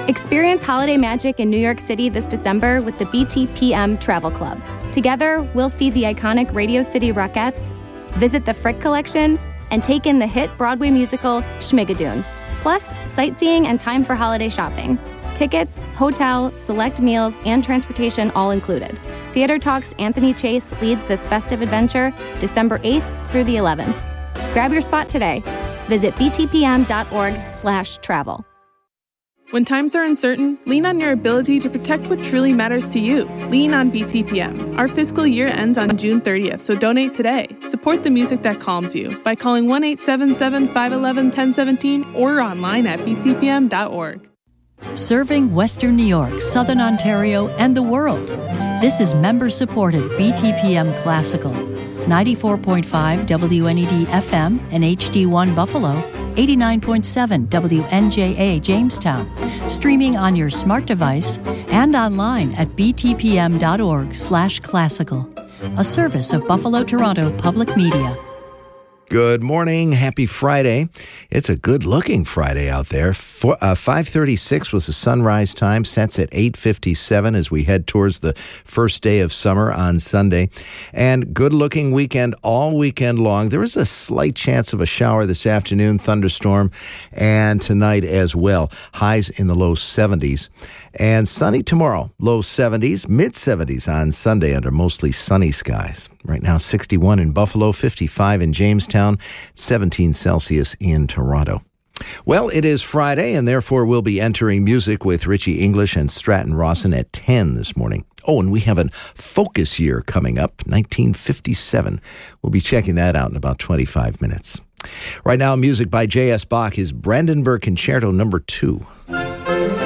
Experience holiday magic in New York City this December with the BTPM Travel Club. Together, we'll see the iconic Radio City Rockettes, visit the Frick Collection, and take in the hit Broadway musical Schmigadoon. Plus, sightseeing and time for holiday shopping. Tickets, hotel, select meals, and transportation all included. Theater Talk's Anthony Chase leads this festive adventure December 8th through the 11th. Grab your spot today. Visit btpm.org/travel. When times are uncertain, lean on your ability to protect what truly matters to you. Lean on BTPM. Our fiscal year ends on June 30th, so donate today. Support the music that calms you by calling 1-877-511-1017 or online at btpm.org. Serving Western New York, Southern Ontario, and the world. This is member-supported BTPM Classical. 94.5 WNED FM and HD1 Buffalo, 89.7 WNJA Jamestown, streaming on your smart device and online at btpm.org/classical, a service of Buffalo Toronto Public Media. Good morning. Happy Friday. It's a good-looking Friday out there. 5:36 was the sunrise time. Sets at 8:57 as we head towards the first day of summer on Sunday. And good-looking weekend all weekend long. There is a slight chance of a shower this afternoon, thunderstorm, and tonight as well. Highs in the low 70s. And sunny tomorrow, low 70s, mid-70s on Sunday under mostly sunny skies. Right now, 61 in Buffalo, 55 in Jamestown, 17 Celsius in Toronto. Well, it is Friday, and therefore we'll be entering music with Richie English and Stratton Rawson at 10 this morning. Oh, and we have a focus year coming up, 1957. We'll be checking that out in about 25 minutes. Right now, music by J.S. Bach is Brandenburg Concerto No. 2.